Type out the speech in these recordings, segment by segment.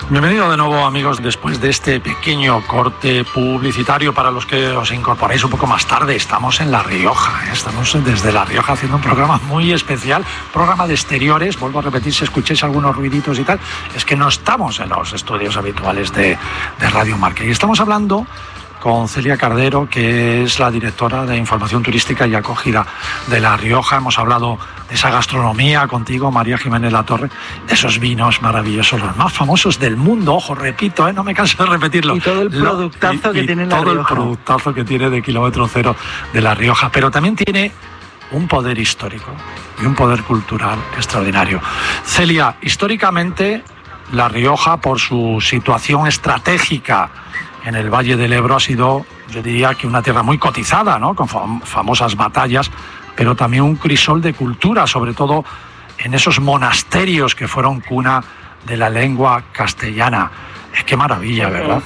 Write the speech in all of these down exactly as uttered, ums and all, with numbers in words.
Bienvenido de nuevo, amigos, después de este pequeño corte publicitario. Para los que os incorporáis un poco más tarde, estamos en La Rioja, ¿eh? Estamos desde La Rioja haciendo un programa muy especial, programa de exteriores. Vuelvo a repetir, si escucháis algunos ruiditos y tal, es que no estamos en los estudios habituales de, de Radio Marca. Y estamos hablando con Celia Cardero, que es la directora de Información Turística y Acogida de La Rioja. Hemos hablado de esa gastronomía contigo, María Jiménez Latorre, de esos vinos maravillosos, los más famosos del mundo. Ojo, repito, ¿eh? No me canso de repetirlo. Y todo el productazo Lo, y, que y tiene La Rioja. Todo el productazo que tiene de kilómetro cero de La Rioja. Pero también tiene un poder histórico y un poder cultural extraordinario. Celia, históricamente La Rioja, por su situación estratégica en el Valle del Ebro, ha sido, yo diría que una tierra muy cotizada, ¿no? Con fam- famosas batallas, pero también un crisol de cultura, sobre todo en esos monasterios que fueron cuna de la lengua castellana. Es qué maravilla, ¿verdad?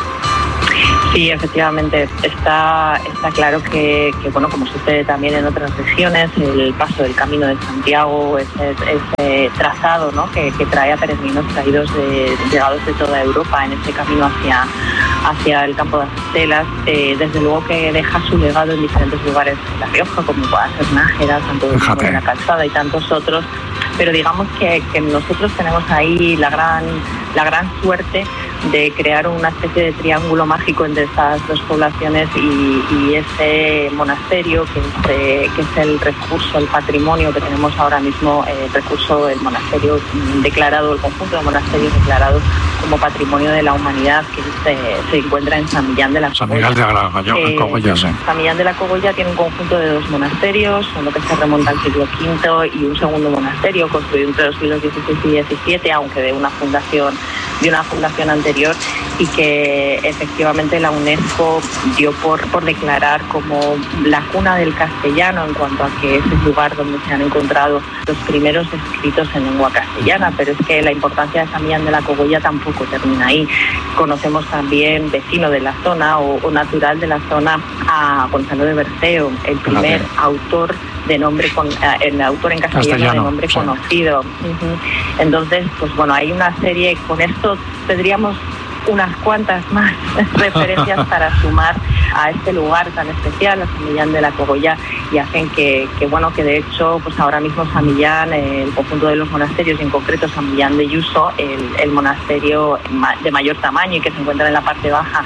Sí, efectivamente, está, está claro que, que, bueno, como sucede también en otras regiones, el paso del Camino de Santiago, ese, ese trazado, ¿no?, que, que trae a peregrinos traídos de, llegados de toda Europa en este camino hacia, hacia el campo de Astelas, eh, desde luego que deja su legado en diferentes lugares de La Rioja, como pueda ser Nájera, Santo Domingo de la Calzada y tantos otros, pero digamos que, que nosotros tenemos ahí la gran, la gran suerte de crear una especie de triángulo mágico entre estas dos poblaciones y, y ese monasterio que es, eh, que es el recurso, el patrimonio que tenemos ahora mismo, eh, el recurso, el monasterio declarado, el conjunto de monasterios declarados como patrimonio de la humanidad, que se, se encuentra en San Millán de la San Miguel de la eh, Cogolla, sí. San Millán de la Cogolla tiene un conjunto de dos monasterios, uno que se remonta al siglo quinto y un segundo monasterio construido entre los siglos dieciséis y diecisiete, aunque de una fundación de una fundación anterior, y que efectivamente la UNESCO dio por, por declarar como la cuna del castellano en cuanto a que es el lugar donde se han encontrado los primeros escritos en lengua castellana. Pero es que la importancia de San Millán de la Cogolla tampoco termina ahí. Conocemos también, vecino de la zona o, o natural de la zona, a Gonzalo de Berceo, el primer Gracias. autor de nombre con, el autor en castellano, castellano de nombre sí. conocido. Uh-huh. Entonces, pues bueno, hay una serie, con esto tendríamos unas cuantas más referencias para sumar a este lugar tan especial, a San Millán de la Cogolla, y hacen que, que bueno, que de hecho, pues ahora mismo San Millán, el conjunto de los monasterios, y en concreto San Millán de Yuso, el, el monasterio de mayor tamaño y que se encuentra en la parte baja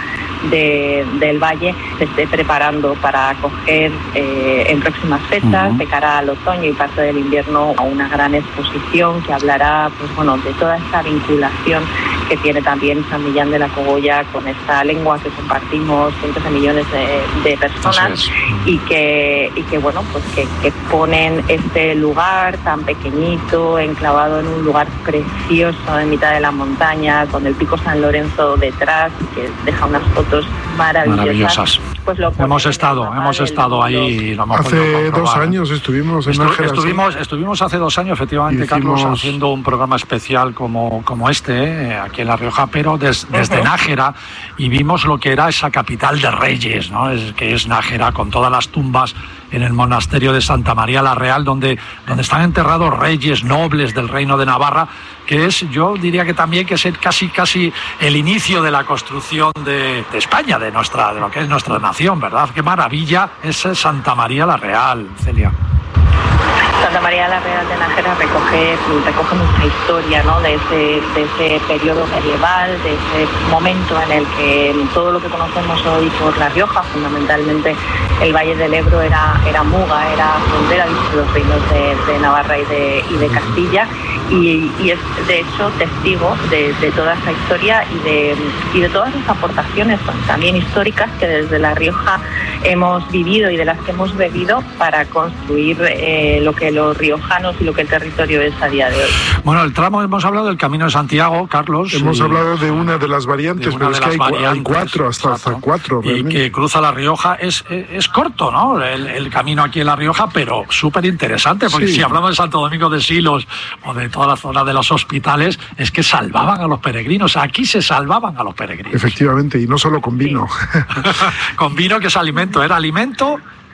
de, del valle, se esté preparando para acoger eh, en próximas fechas, uh-huh. de cara al otoño y parte del invierno, a una gran exposición que hablará, pues bueno, de toda esta vinculación que tiene también San Millán de la Cogolla con esta lengua que compartimos cientos de millones de, de personas, y que, y que bueno, pues que, que ponen este lugar tan pequeñito, enclavado en un lugar precioso en mitad de la montaña, con el pico San Lorenzo detrás, que deja unas fotos maravillosas. maravillosas. Pues lo hemos estado, hemos estado ahí y lo hemos Hace dos años estuvimos en Estu Nájera. Estuvimos, ¿sí? estuvimos hace dos años, efectivamente, hicimos... Carlos, haciendo un programa especial como, como este, eh, aquí en La Rioja, pero des, desde uh-huh. Nájera, y vimos lo que era esa capital de reyes, ¿no? Es, que es Nájera, con todas las tumbas en el monasterio de Santa María la Real, donde, donde están enterrados reyes nobles del reino de Navarra, que es, yo diría que también que es el, casi casi el inicio de la construcción de, de España, de nuestra, de lo que es nuestra nación, ¿verdad? Qué maravilla es Santa María la Real, Celia. Santa María la Real de Nájera recoge, recoge mucha historia, ¿no?, de ese, de ese periodo medieval, de ese momento en el que todo lo que conocemos hoy por La Rioja, fundamentalmente el Valle del Ebro, era, era Muga, era frontera de los reinos de, de Navarra y de, y de Castilla, y, y es de hecho testigo de, de toda esa historia y de, y de todas las aportaciones también históricas que desde La Rioja hemos vivido y de las que hemos bebido para construir eh, lo que los riojanos y lo que el territorio es a día de hoy. Bueno, el tramo, hemos hablado del Camino de Santiago, Carlos. Hemos y, hablado de una de las variantes, de pero es que hay, variantes, hay cuatro, hasta, hasta cuatro. Y realmente. Que cruza La Rioja, es, es, es corto, ¿no? El, el camino aquí en La Rioja, pero súper interesante, porque sí. si hablamos de Santo Domingo de Silos o de toda la zona de los hospitales, es que salvaban a los peregrinos. Aquí se salvaban a los peregrinos. Efectivamente, y no solo con vino. Sí. Con vino, que es alimento, era alimento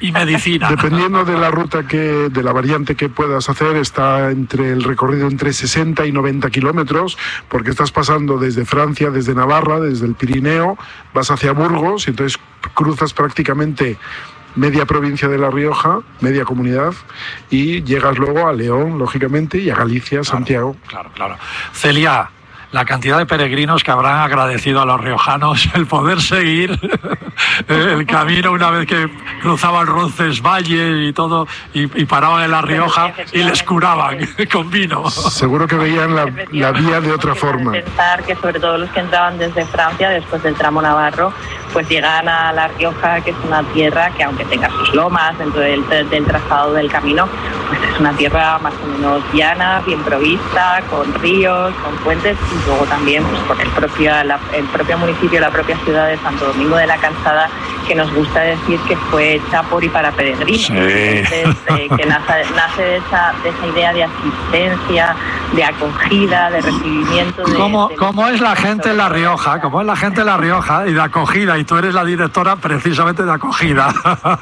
y medicina. Dependiendo de la ruta que, de la variante que puedas hacer, está entre el recorrido entre sesenta y noventa kilómetros, porque estás pasando desde Francia, desde Navarra, desde el Pirineo, vas hacia Burgos, y entonces cruzas prácticamente media provincia de La Rioja, media comunidad, y llegas luego a León, lógicamente, y a Galicia, claro, Santiago. Claro, claro. Celia, la cantidad de peregrinos que habrán agradecido a los riojanos el poder seguir el camino una vez que cruzaban Roncesvalles y todo, y, y paraban en La Rioja y les curaban con vino. Seguro que veían la, la vía de otra forma. Pensar que sobre todo los que entraban desde Francia, después del tramo navarro, pues llegan a La Rioja, que es una tierra que, aunque tenga sus lomas dentro del, del trazado del camino, pues es una tierra más o menos llana, bien provista, con ríos, con puentes, y luego también pues por el propio, la, el propio municipio, la propia ciudad de Santo Domingo de la Calzada, que nos gusta decir que fue hecha por y para peregrinos. Sí. Entonces, eh, que nace, nace de, esa, de esa idea de asistencia, de acogida, de recibimiento. De, ¿Cómo, de cómo es la gente en La Rioja? ¿Cómo es la gente en La Rioja y de acogida? Y tú eres la directora precisamente de acogida.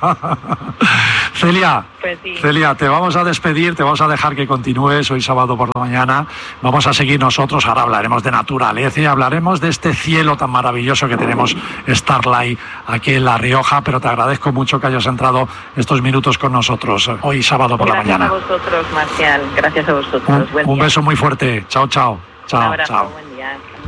Celia, pues sí. Celia, te vamos a despedir, te vamos a dejar que continúes hoy sábado por la mañana. Vamos a seguir nosotros, ahora hablaremos de naturaleza y hablaremos de este cielo tan maravilloso que tenemos Starlight aquí en La Rioja, pero te agradezco mucho que hayas entrado estos minutos con nosotros hoy sábado por Gracias la mañana. Gracias a vosotros, Marcial. Gracias a vosotros. Un, Buen un día. beso muy fuerte. Chao, chao. Chao, Un abrazo. chao. Buen día.